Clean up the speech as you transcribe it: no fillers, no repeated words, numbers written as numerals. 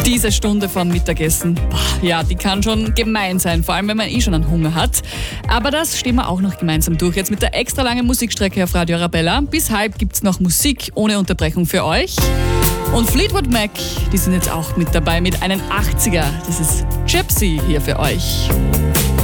Diese Stunde vom Mittagessen, ja, die kann schon gemein sein, vor allem wenn man schon einen Hunger hat. Aber das stehen wir auch noch gemeinsam durch. Jetzt mit der extra langen Musikstrecke auf Radio Arabella. Bis halb gibt's noch Musik ohne Unterbrechung für euch. Und Fleetwood Mac, die sind jetzt auch mit dabei mit einem 80er. Das ist Gypsy hier für euch.